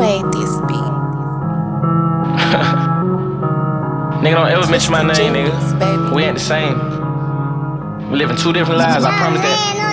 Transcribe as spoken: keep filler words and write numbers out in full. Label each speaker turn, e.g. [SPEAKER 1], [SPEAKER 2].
[SPEAKER 1] made this beat.
[SPEAKER 2] Nigga, don't ever mention my name,
[SPEAKER 1] Genius,
[SPEAKER 2] nigga.
[SPEAKER 1] baby.
[SPEAKER 2] We ain't the same. We living two different lives, I promise that.